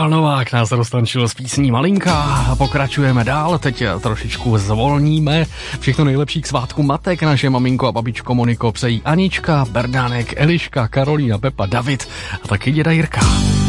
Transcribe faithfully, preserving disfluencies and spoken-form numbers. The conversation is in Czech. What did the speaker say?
Michal Novák nás roztančil s písní Malinka a pokračujeme dál, teď trošičku zvolníme. Všechno nejlepší k svátku matek naše maminko a babičko Moniko přejí Anička, Berdánek, Eliška, Karolína, Pepa, David a taky děda Jirka.